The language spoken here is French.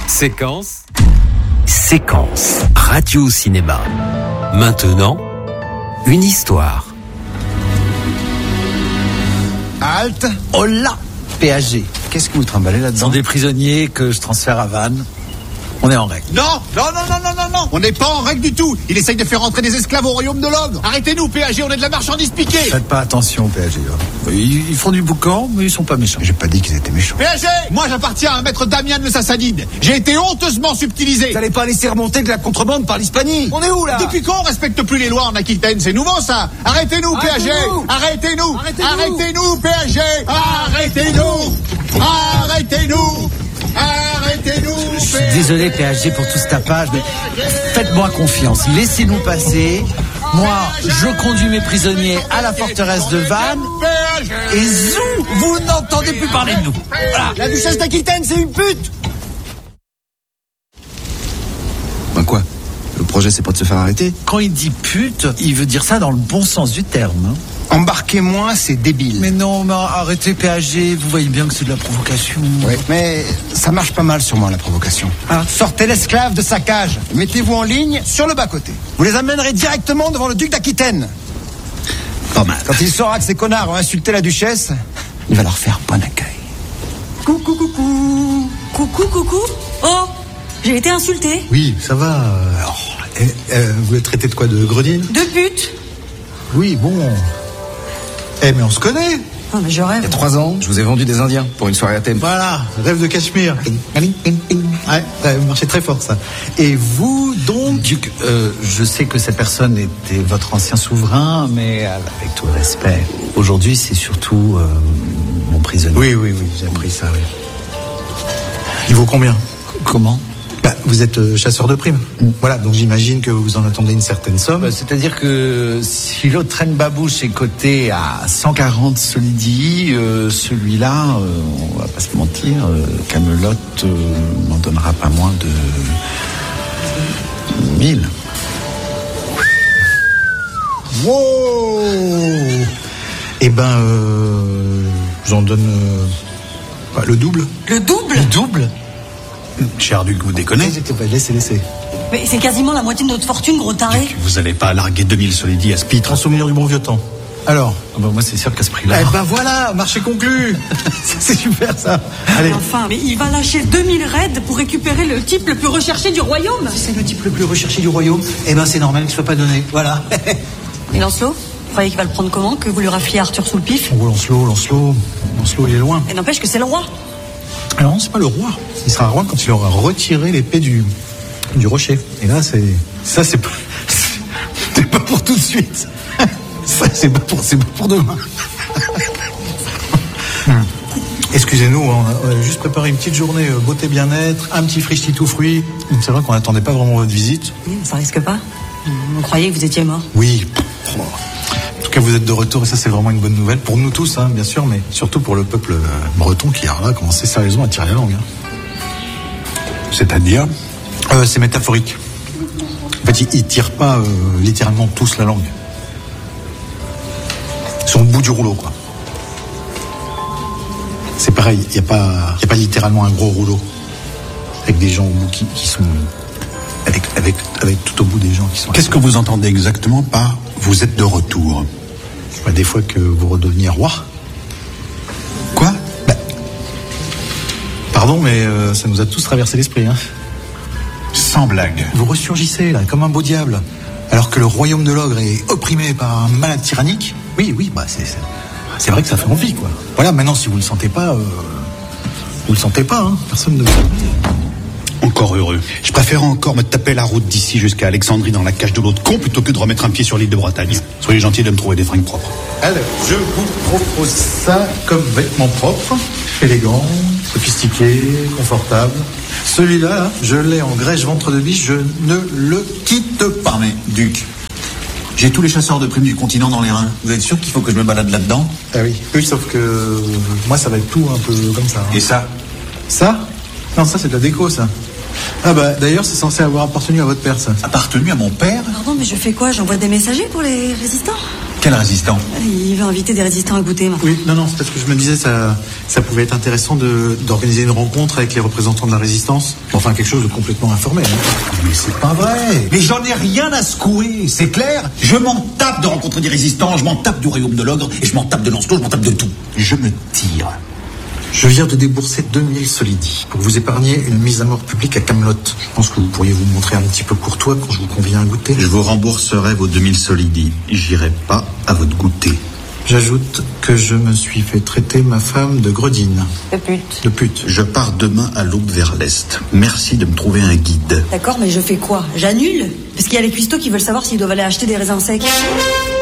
Séquence radio-cinéma. Maintenant, une histoire. Halte, hola, PAG. Qu'est-ce que vous trimballez là-dedans? Ce sont des prisonniers que je transfère à Vannes. On est en règle. Non. On n'est pas en règle du tout. Il essaye de faire entrer des esclaves au royaume de l'ogre. Arrêtez-nous, PAG, on est de la marchandise piquée. Faites pas attention, PAG. Ils font du boucan, mais ils sont pas méchants. J'ai pas dit qu'ils étaient méchants. PAG, moi j'appartiens à un maître Damian le Sassanide. J'ai été honteusement subtilisé. Vous n'allez pas laisser remonter de la contrebande par l'Hispanie. On est où là? Depuis quand on respecte plus les lois en Aquitaine? C'est nouveau ça. Arrêtez-nous, PAG. Arrêtez-nous, PAG. Arrêtez-nous, Je suis désolé, PAG, pour tout ce tapage, mais faites-moi confiance. Laissez-nous passer. Moi, je conduis mes prisonniers à la forteresse de Vannes. Et zou, vous n'entendez plus parler de nous. Voilà. La duchesse d'Aquitaine, c'est une pute. Ben quoi? Le projet, c'est pas de se faire arrêter. Quand il dit pute, il veut dire ça dans le bon sens du terme. Hein. Embarquez-moi, c'est débile. Mais non, mais arrêtez, PAG. Vous voyez bien que c'est de la provocation. Oui, mais ça marche pas mal sur moi, la provocation. Sortez l'esclave de sa cage. Mettez-vous en ligne sur le bas-côté. Vous les amènerez directement devant le duc d'Aquitaine. Pas mal. Quand il saura que ces connards ont insulté la duchesse, il va leur faire bon accueil. Coucou. Oh, j'ai été insultée. Oui, ça va. Alors, vous êtes traité de quoi? De gredine? De pute. Oui, bon. Mais on se connaît. Non, mais je rêve. Il y a 3 ans, je vous ai vendu des Indiens pour une soirée à thème. Voilà, rêve de Cachemire. Ouais, vous marchez très fort, ça. Et vous, donc... Duc, je sais que cette personne était votre ancien souverain, mais avec tout le respect, aujourd'hui, c'est surtout mon prisonnier. Oui, j'ai appris ça, oui. Il vaut combien? Comment? Vous êtes chasseur de primes. Voilà, donc j'imagine que vous en attendez une certaine somme. C'est-à-dire que si l'autre traîne babouche est coté à 140 solidi, celui-là, on va pas se mentir, Camelot n'en donnera pas moins de 1000. Wow! J'en donne le double. Le double? Le double? Cher Duc, vous déconnez? Laissez. Mais c'est quasiment la moitié de notre fortune, gros taré. Duc, vous allez pas larguer 2000 solidi à Spitre. En souvenir du bon vieux temps. Alors? Moi, c'est sûr qu'à ce prix-là... Voilà, marché conclu. C'est super, ça. Allez. Enfin, mais il va lâcher 2000 raids pour récupérer le type le plus recherché du royaume. Si c'est le type le plus recherché du royaume, c'est normal qu'il ne soit pas donné. Voilà. Et Lancelot? Vous croyez qu'il va le prendre comment? Que vous lui rafliez Arthur sous le pif? Oh, Lancelot, il est loin. Et n'empêche que c'est le roi. Alors non, c'est pas le roi. Il sera roi quand il aura retiré l'épée du rocher. Et là, c'est pas pour tout de suite. Ça, c'est pas pour demain. Excusez-nous, on a juste préparé une petite journée beauté bien-être, un petit frichti tout fruit. C'est vrai qu'on n'attendait pas vraiment votre visite. Oui, ça risque pas. On croyait que vous étiez mort. Oui. En tout cas, vous êtes de retour et ça, c'est vraiment une bonne nouvelle pour nous tous, bien sûr, mais surtout pour le peuple breton qui a commencé sérieusement à tirer la langue. C'est-à-dire c'est métaphorique. En fait, ils tirent pas littéralement tous la langue. Ils sont au bout du rouleau, quoi. C'est pareil, il n'y a pas littéralement un gros rouleau avec des gens au bout qui sont avec tout au bout des gens qui sont. Qu'est-ce que vous entendez exactement par vous êtes de retour? Des fois que vous redeveniez roi. Quoi? Pardon, mais ça nous a tous traversé l'esprit. Sans blague. Vous ressurgissez là, comme un beau diable, alors que le royaume de l'ogre est opprimé par un malade tyrannique. Oui, c'est vrai que ça fait envie, quoi. Voilà, maintenant, si vous le sentez pas, vous le sentez pas, Personne ne. Encore heureux. Je préfère encore me taper la route d'ici jusqu'à Alexandrie dans la cage de l'autre con plutôt que de remettre un pied sur l'île de Bretagne. Soyez gentil de me trouver des fringues propres. Alors, je vous propose ça comme vêtement propre, élégant, sophistiqué, confortable. Celui-là, je l'ai en grèche ventre de biche, je ne le quitte pas. Mais, Duc, j'ai tous les chasseurs de primes du continent dans les reins. Vous êtes sûr qu'il faut que je me balade là-dedans? Ah oui. Oui, sauf que moi, ça va être tout un peu comme ça. Et ça? Ça? Non, ça, c'est de la déco, ça. D'ailleurs, c'est censé avoir appartenu à votre père, ça. Appartenu à mon père? Pardon, mais je fais quoi? J'envoie des messagers pour les résistants? Quel résistant? Il va inviter des résistants à goûter, moi. Oui, non, c'est parce que je me disais ça pouvait être intéressant d'organiser une rencontre avec les représentants de la résistance. Enfin, quelque chose de complètement informel. Mais c'est pas vrai. Mais j'en ai rien à secouer, c'est clair. Je m'en tape de rencontrer des résistants, je m'en tape du royaume de l'ogre, et je m'en tape de Lancelot, je m'en tape de tout. Je me tire. Je viens de débourser 2000 solidi pour vous épargner une mise à mort publique à Camelot. Je pense que vous pourriez vous montrer un petit peu courtois quand je vous conviens à goûter. Je vous rembourserai vos 2000 solidi. J'irai pas à votre goûter. J'ajoute que je me suis fait traiter ma femme de gredine. De pute. Je pars demain à l'aube vers l'est. Merci de me trouver un guide. D'accord, mais je fais quoi? J'annule? Parce qu'il y a les cuistots qui veulent savoir s'ils doivent aller acheter des raisins secs.